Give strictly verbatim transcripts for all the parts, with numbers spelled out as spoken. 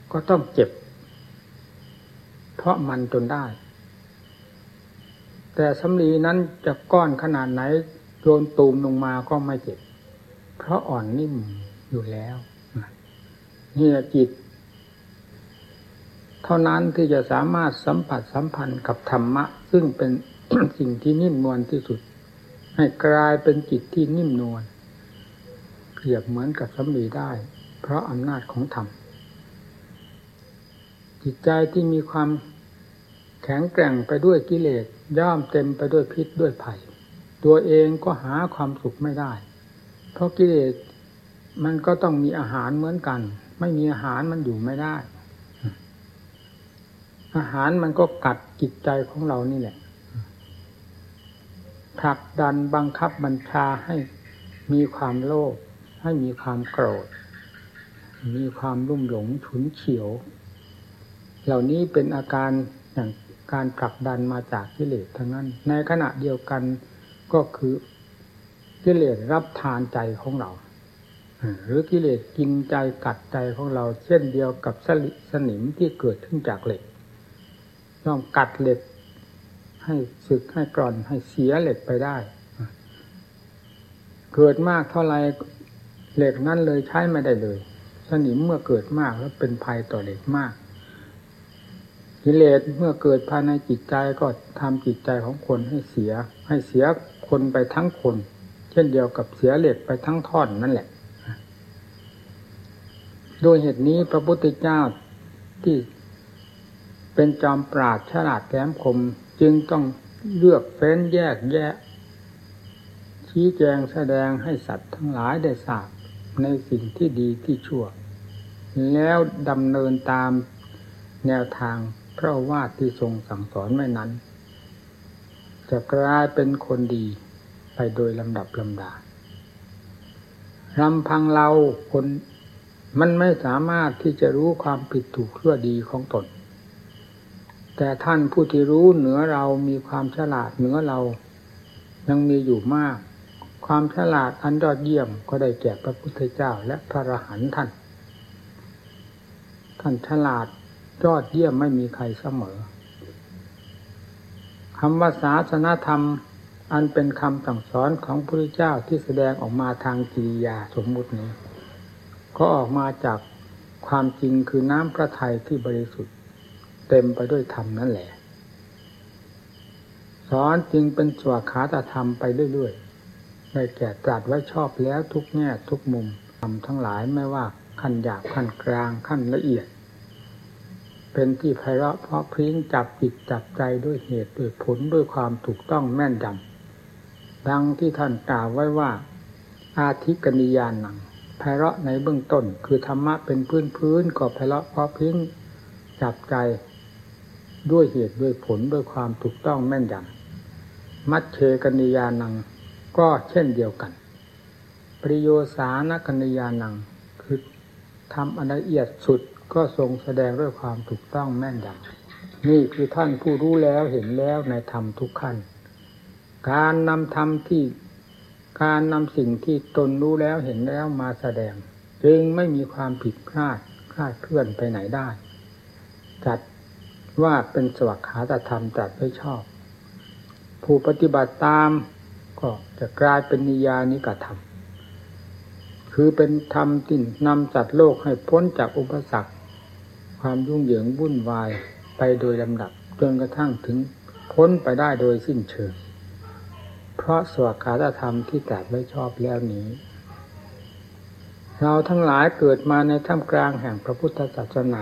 ก็ต้องเจ็บเพราะมันจนได้แต่สำลีนั้นจะก้อนขนาดไหนโยนตูมลงมาก็ไม่เจ็บเพราะอ่อนนิ่มอยู่แล้วนี่จิตเท่านั้นที่จะสามารถสัมผัสสัมพันธ์กับธรรมะซึ่งเป็น สิ่งที่นิ่มนวลที่สุดให้กลายเป็นจิตที่นิ่มนวลเปรียบเหมือนกับสำลีได้เพราะอำนาจของธรรมจิตใจที่มีความแข็งแกร่งไปด้วยกิเลสย่อมเต็มไปด้วยพิษด้วยภัยตัวเองก็หาความสุขไม่ได้เพราะกิเลสมันก็ต้องมีอาหารเหมือนกันไม่มีอาหารมันอยู่ไม่ได้อาหารมันก็กัดจิตใจของเรานี่แหละผลักดันบังคับบัญชาให้มีความโลภให้มีความโกรธมีความลุ่มหลงฉุนเฉียวเหล่านี้เป็นอาการอย่างการผลักดันมาจากกิเลสทั้งนั้นในขณะเดียวกันก็คือกิเลสรับทานใจของเราหรือกิเลสกินใจกัดใจของเราเช่นเดียวกับสลิสนิมที่เกิดขึ้นจากเหล็กย่อมกัดเหล็กให้สึกให้กร่อนให้เสียเหล็กไปได้เกิดมากเท่าไรเหล็กนั้นเลยใช้ไม่ได้เลยสนิมเมื่อเกิดมากแล้วเป็นภัยต่อเหล็กมากกิเลสเมื่อเกิดภายในจิตใจก็ทำจิตใจของคนให้เสียให้เสียคนไปทั้งคนเช่นเดียวกับเสียเหล็กไปทั้งท่อนนั่นแหละโดยเหตุนี้พระพุทธเจ้าที่เป็นจอมปราชญ์ฉลาดแหลมคมจึงต้องเลือกเฟ้นแยกแยะชี้แจงแสดงให้สัตว์ทั้งหลายได้ทราบในสิ่งที่ดีที่ชั่วแล้วดำเนินตามแนวทางพระโอวาทที่ทรงสั่งสอนไว้นั้นจะกลายเป็นคนดีไปโดยลำดับลำดาลำพังเราคนมันไม่สามารถที่จะรู้ความผิดถูกชั่วดีของตนแต่ท่านผู้ที่รู้เหนือเรามีความฉลาดเหนือเรายังมีอยู่มากความฉลาดอันยอดเยี่ยมก็ได้แก่พระพุทธเจ้าและพระอรหันต์ท่านท่านฉลาดยอดเยี่ยมไม่มีใครเสมอคำว่าศาสนธรรมอันเป็นคำสั่งสอนของพระพุทธเจ้าที่แสดงออกมาทางกิริยาสมมุตินี้ก็ออกมาจากความจริงคือน้ำพระทัยที่บริสุทธิ์เต็มไปด้วยธรรมนั่นแหละสอนจริงเป็นสวากขาตธรรมไปเรื่อยๆได้แก่ตรัสไว้ชอบแล้วทุกแง่ทุกมุมธรรมทั้งหลายไม่ว่าขั้นหยาบขั้นกลางขั้นละเอียดเป็นที่ไพเราะเพราะพริ้งจับจิตจับใจด้วยเหตุด้วยผลด้วยความถูกต้องแม่นยำดังที่ท่านกล่าวไว้ว่าอาทิกนิยานังไพเราะในเบื้องต้นคือธรรมะเป็นพื้นพื้นก็ไพเราะเพราะพริ้งจับใจด้วยเหตุด้วยผลด้วยความถูกต้องแม่นยำมัชเชกนิยานังก็เช่นเดียวกันปริโยสานกนิยานังคือทำอันละเอียดสุดก็ทรงแสดงด้วยความถูกต้องแม่นยำนี่คือท่านผู้รู้แล้วเห็นแล้วในธรรมทุกขั้นการนำธรรมที่การนำสิ่งที่ตนรู้แล้วเห็นแล้วมาแสดงจึงไม่มีความผิดพลาดคลาดเคลื่อนไปไหนได้จัดว่าเป็นสวากขาตธรรมจัดไว้ชอบผู้ปฏิบัติตามก็จะกลายเป็นนิยานิกธรรมคือเป็นธรรมที่นำจัดโลกให้พ้นจากอุปสรรคความยุ่งเหยิงวุ่นวายไปโดยลำดับจนกระทั่งถึงพ้นไปได้โดยสิ้นเชิงเพราะสวากขาตธรรมที่ตรัสไว้ชอบแล้วนี้เราทั้งหลายเกิดมาในท่ามกลางแห่งพระพุทธศาสนา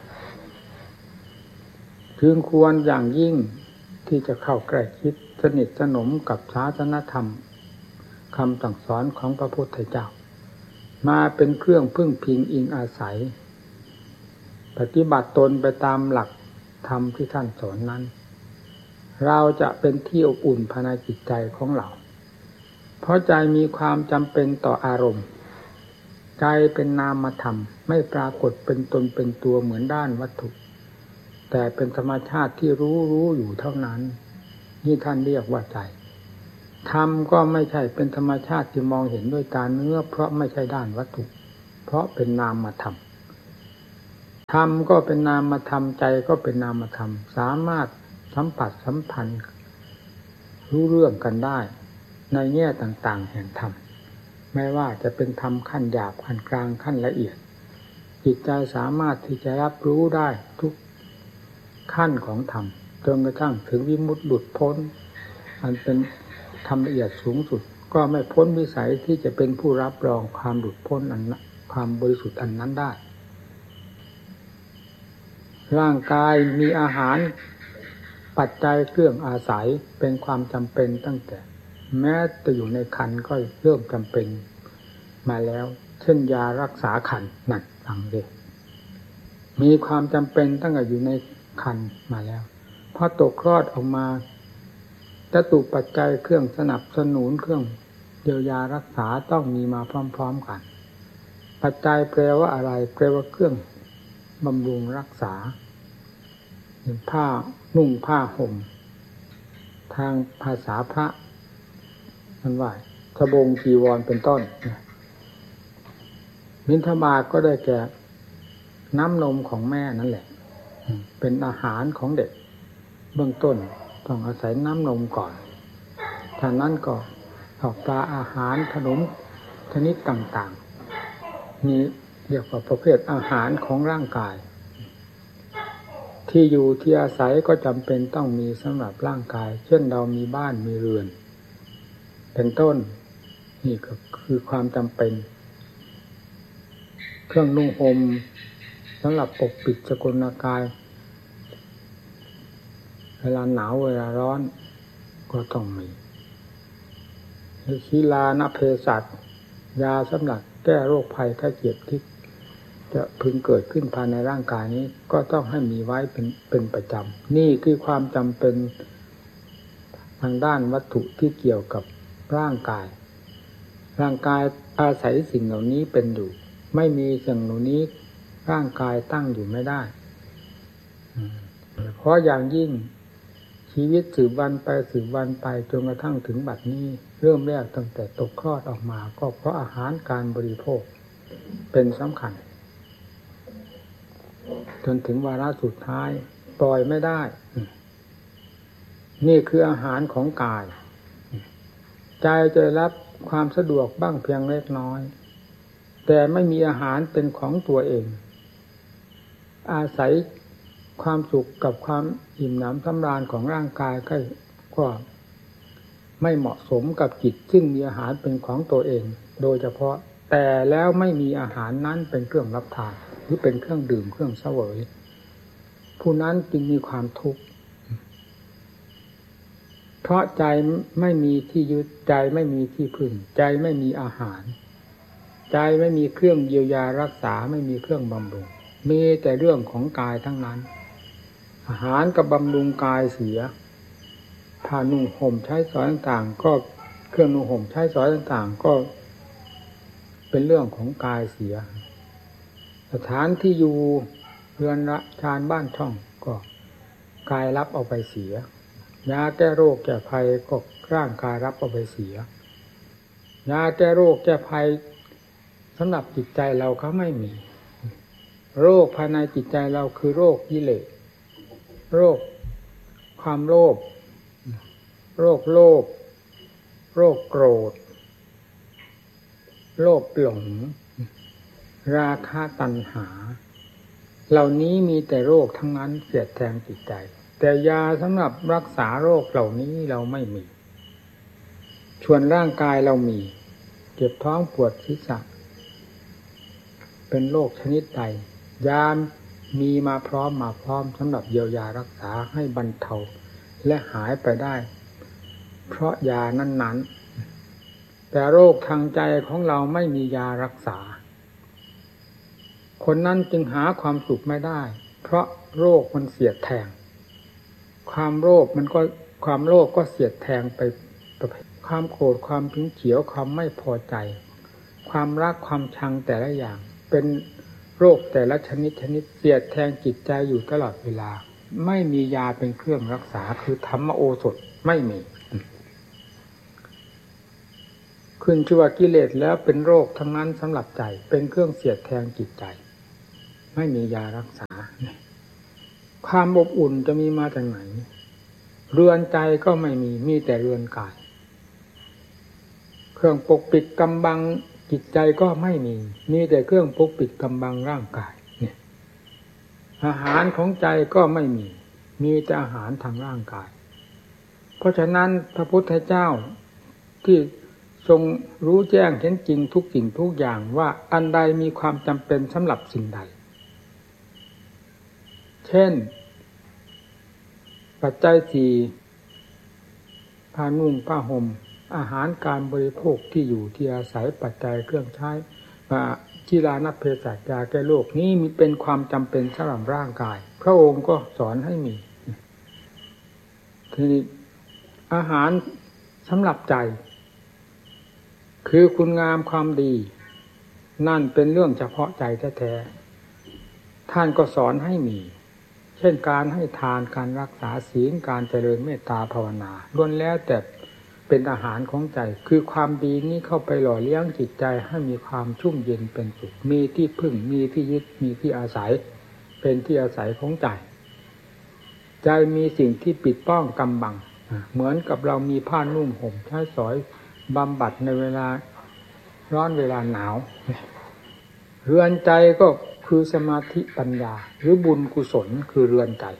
พึงควรอย่างยิ่งที่จะเข้าใกล้ชิดสนิทสนมกับศาสนธรรมคำสั่งสอนของพระพุทธเจ้ามาเป็นเครื่องพึ่งพิงอิงอาศัยปฏิบัติตนไปตามหลักธรรมที่ท่านสอนนั้นเราจะเป็นที่อบอุ่นภายในจิตใจของเราเพราะใจมีความจำเป็นต่ออารมณ์ใจเป็นนามธรรมไม่ปรากฏเป็นตนเป็นตัวเหมือนด้านวัตถุแต่เป็นธรรมชาติที่รู้รู้อยู่เท่านั้นนี่ท่านเรียกว่าใจธรรมก็ไม่ใช่เป็นธรรมชาติที่มองเห็นด้วยตาเนื้อเพราะไม่ใช่ด้านวัตถุเพราะเป็นนามธรรมธรรมก็เป็นนามธรรมใจก็เป็นนามธรรมสามารถสัมผัสสัมพันธ์รู้เรื่องกันได้ในแง่ต่างๆแห่งธรรมไม่ว่าจะเป็นธรรมขั้นหยาบขั้นกลางขั้นละเอียดจิตใจสามารถที่จะรับรู้ได้ทุกขั้นของธรรมจนกระทั่งถึงวิมุตติหลุดพ้นอันเป็นธรรมละเอียดสูงสุดก็ไม่พ้นวิสัยที่จะเป็นผู้รับรองความหลุดพ้นอันความบริสุทธิ์อันนั้นได้ร่างกายมีอาหารปัจจัยเครื่องอาศัยเป็นความจำเป็นตั้งแต่แม้จะอยู่ในครรภ์ก็เริ่มจำเป็นมาแล้วเช่นยารักษาครรภ์นั่นฟังดิมีความจำเป็นตั้งแต่อยู่ในครรภ์มาแล้วพอตกคลอดออกมาจตุปัจจัยเครื่องสนับสนุนเครื่องเยียวยารักษาต้องมีมาพร้อมๆกันปัจจัยแปลว่าอะไรแปลว่าเครื่องบำรุงรักษาผ้านุ่งผ้าห่มทางภาษาพระมันว่าสบงจีวรเป็นต้นบิณฑบาตก็ได้แก่น้ำนมของแม่นั่นแหละเป็นอาหารของเด็กเบื้องต้นต้องอาศัยน้ำนมก่อนจากนั้นก็ข้าวปลาอาหารขนมชนิดต่างๆนี้เรียกว่าประเภทอาหารของร่างกายที่อยู่ที่อาศัยก็จำเป็นต้องมีสำหรับร่างกายเช่นเรามีบ้านมีเรือนเป็นต้นนี่ก็คือความจำเป็นเครื่องนุ่งห่มสำหรับปกปิดสกุลกายเวลาหนาวเวลาร้อนก็ต้องมีศิลานเพสัชยาสำหรับแก้โรคภัยไข้เจ็บที่จะพึงเกิดขึ้นภายในร่างกายนี้ก็ต้องให้มีไว้เป็นเป็นประจำนี่คือความจำเป็นทางด้านวัตถุที่เกี่ยวกับร่างกายร่างกายอาศัยสิ่งเหล่านี้เป็นอยู่ไม่มีสิ่งเหล่านี้ร่างกายตั้งอยู่ไม่ได้เพราะอย่างยิ่งชีวิตสืบวันไปสืบวันไปจนกระทั่งถึงบัดนี้เริ่มแรกตั้งแต่ตกคลอดออกมาก็เพราะอาหารการบริโภคเป็นสำคัญจนถึงวาระสุดท้ายปล่อยไม่ได้นี่คืออาหารของกายใจจะรับความสะดวกบ้างเพียงเล็กน้อยแต่ไม่มีอาหารเป็นของตัวเองอาศัยความสุขกับความอิ่มหนำสำราญของร่างกายก็ไม่เหมาะสมกับจิตซึ่งมีอาหารเป็นของตัวเองโดยเฉพาะแต่แล้วไม่มีอาหารนั้นเป็นเครื่องรับทานหรือเป็นเครื่องดื่มเครื่องเสวยผู้นั้นจึงมีความทุกข์เพราะใจไม่มีที่ยึดใจไม่มีที่พึ่งใจไม่มีอาหารใจไม่มีเครื่องเยียวยารักษาไม่มีเครื่องบำรุงมีแต่เรื่องของกายทั้งนั้นอาหารกับบำรุงกายเสียผ้านุ่งห่มใช้สอยต่างๆก็เครื่องนุ่งห่มใช้สอยต่างๆก็เป็นเรื่องของกายเสียสถานที่อยู่เรือนละชานบ้านช่องก็กายรับเอาไปเสียยาแก้โรคแก้ภัยก็ร่างกายรับเอาไปเสียยาแก้โรคแก้ภัยสำหรับจิตใจเราเขาไม่มีโรคภายในจิตใจเราคือโรคกิเลสโรคความโลภโรคโลภโรคโกรธโรคหลงราคะตัณหาเหล่านี้มีแต่โรคทั้งนั้นเสียดแทงจิตใจแต่ยาสำหรับรักษาโรคเหล่านี้เราไม่มีส่วนร่างกายเรามีเจ็บท้องปวดศีรษะเป็นโรคชนิดใดยามีมาพร้อมมาพร้อมสำหรับเยียวยารักษาให้บรรเทาและหายไปได้เพราะยานั้นๆแต่โรคทางใจของเราไม่มียารักษาคนนั้นจึงหาความสุขไม่ได้เพราะโรคมันเสียดแทงความโลภมันก็ความโลภก็เสียดแทงไปประเภทความโกรธความถึงเฉียวความไม่พอใจความรักความชังแต่ละอย่างเป็นโรคแต่ละชนิดชนิดเสียดแทงจิตใจอยู่ตลอดเวลาไม่มียาเป็นเครื่องรักษาคือธรรมโอสถไม่มีขึ้นชื่อว่ากิเลสแล้วเป็นโรคทั้งนั้นสำหรับใจเป็นเครื่องเสียดแทงจิตใจไม่มียารักษาความอบอุ่นจะมีมาจากไหนเรือนใจก็ไม่มีมีแต่เรือนกายเครื่องปกปิดกำบังจิตใจก็ไม่มีมีแต่เครื่องปกปิดกำบังร่างกายเนี่ยอาหารของใจก็ไม่มีมีแต่อาหารทางร่างกายเพราะฉะนั้นพระพุทธเจ้าที่ทรงรู้แจ้งเห็นจริงทุกสิ่งทุกอย่างว่าอันใดมีความจำเป็นสำหรับสิ่งใดเช่นปัจจัยสี่ผ้านุ่งผ้าห่มอาหารการบริโภคที่อยู่ที่อาศัยปัจจัยเครื่องใช้กีฬานักเภสัชยาแก้โรคนี้มีเป็นความจำเป็นสำหรับร่างกายพระองค์ก็สอนให้มีทีนี้อาหารสำหรับใจคือคุณงามความดีนั่นเป็นเรื่องเฉพาะใจแท้ๆท่านก็สอนให้มีเช่นการให้ทานการรักษาศีลการเจริญเมตตาภาวนาล้วนแล้วแต่เป็นอาหารของใจคือความดีนี้เข้าไปหล่อเลี้ยงจิตใจให้มีความชุ่มเย็นเป็นสุขมีที่พึ่งมีที่ยึดมีที่อาศัยเป็นที่อาศัยของใจใจมีสิ่งที่ปิดป้องกำบังเหมือนกับเรามีผ้านุ่งห่มใช้สอยบำบัดในเวลาร้อนเวลาหนาวเรือนใจก็คือสมาธิปัญญาหรือบุญกุศลคือเรือนใจ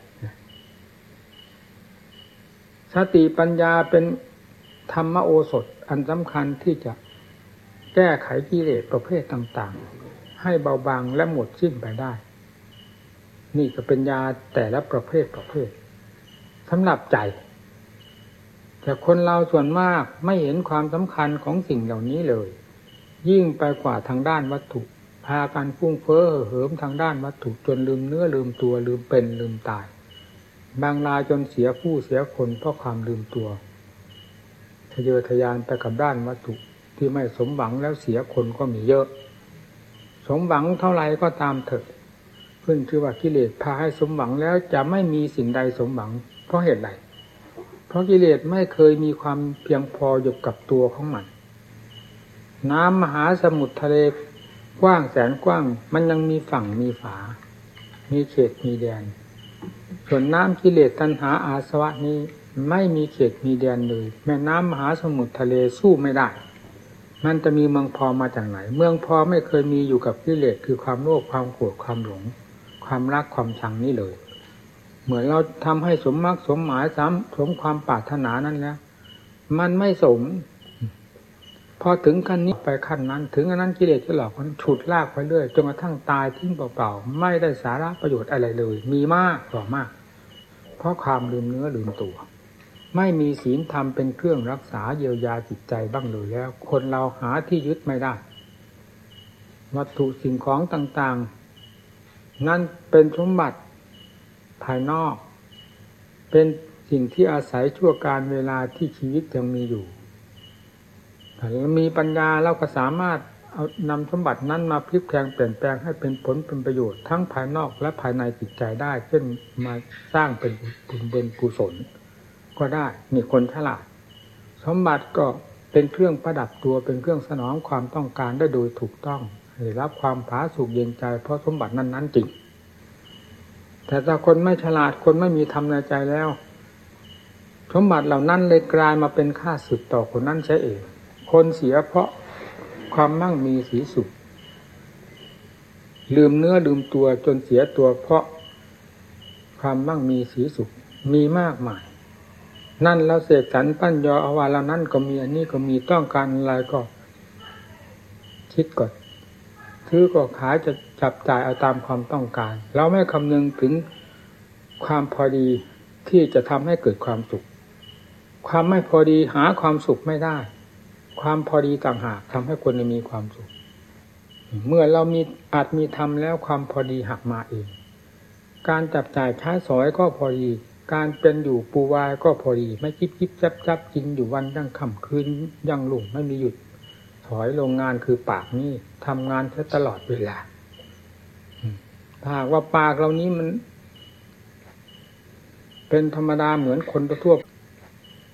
สติปัญญาเป็นธรรมโอสถอันสำคัญที่จะแก้ไขกิเลสประเภทต่างๆให้เบาบางและหมดสิ้นไปได้นี่ก็เป็นยาแต่ละประเภทประเภทสำหรับใจแต่คนเราส่วนมากไม่เห็นความสำคัญของสิ่งเหล่านี้เลยยิ่งไปกว่าทางด้านวัตถุพากันฟุ้งเฟ้อเหิมทางด้านวัตถุจนลืมเนื้อลืมตัวลืมเป็นลืมตายบางรายจนเสียผู้เสียคนเพราะความลืมตัวทะเยอทะยานไปกับด้านวัตถุที่ไม่สมหวังแล้วเสียคนก็มีเยอะสมหวังเท่าไรก็ตามเถอะขึ้นชื่อว่ากิเลสพาให้สมหวังแล้วจะไม่มีสิ่งใดสมหวังเพราะเหตุใดเพราะกิเลสไม่เคยมีความเพียงพออยู่กับตัวของมันน้ำมหาสมุทรทะเลกว้างแสนกว้างมันยังมีฝั่งมีฝามีเขตมีแดนส่วนน้ำกิเลสตัณหาอาสวะนี้ไม่มีเขตมีแดนเลยแม่น้ำมหาสมุทรทะเลสู้ไม่ได้มันจะมีเมืองพอมาจากไหนเมืองพอไม่เคยมีอยู่กับกิเลสคือความโลภความโกรธความหลงความรักความชังนี้เลยเหมือนเราทำให้สมมรรคสมหมายสามสมความปรารถนานั้นแล้วมันไม่สมพอถึงขั้นนี้ไปขั้นนั้นถึงอันนั้นกิเลสจะหลอกมันฉุดลากไปเรื่อยจนกระทั่งตายทิ้งเปล่าๆไม่ได้สาระประโยชน์อะไรเลยมีมากต่อมากเพราะความลืมเนื้อลืมตัวไม่มีศีลธรรมเป็นเครื่องรักษาเยียวยาจิตใจบ้างเลยแล้วคนเราหาที่ยึดไม่ได้วัตถุสิ่งของต่างๆนั่นเป็นสมบัติภายนอกเป็นสิ่งที่อาศัยชั่วการเวลาที่ชีวิตยังมีอยู่ถ้าเรามีปัญญาเราก็สามารถเอานำสมบัตินั้นมาพลิกแปลงเปลี่ยนแปลงให้เป็นผลเป็นประโยชน์ทั้งภายนอกและภายในจิตใจได้เช่นมาสร้างเป็นบุญเป็นกุศลก็ได้นี่คนฉลาดสมบัติก็เป็นเครื่องประดับตัวเป็นเครื่องสนองความต้องการได้โดยถูกต้องได้รับความผาสุกเย็นใจเพราะสมบัตินั้นๆจริงแต่ถ้าคนไม่ฉลาดคนไม่มีธรรมในใจแล้วสมบัติเหล่านั้นเลยกลายมาเป็นข้าศึกต่อคนนั้นใช่เองคนเสียเพราะความมั่งมีสีสุขลืมเนื้อลืมตัวจนเสียตัวเพราะความมั่งมีสีสุขมีมากมายนั่นเราเสกสรรปั้นยอเอาว่าเรานั่นก็มีอันนี้ก็มีต้องการอะไรก็คิดก่อนซื้อก็ขายจะจับจ่ายเอาตามความต้องการเราไม่คำนึงถึงความพอดีที่จะทำให้เกิดความสุขความไม่พอดีหาความสุขไม่ได้ความพอดีต่างหากทำให้คนมีความสุขเมื่อเรามีอาจมีทำแล้วความพอดีหักมาเองการจับจ่ายใช้สอยก็พอดีการเป็นอยู่ปูวายก็พอดีไม่จิบจิบจับจับกินอยู่วันยั่งค่ำคืนยั่งลุ่งไม่มีหยุดถอยโรงงานคือปากนี่ทำงานแค่ตลอดเวลาถ้าหากว่าปากเรานี้มันเป็นธรรมดาเหมือนคนทั่วไป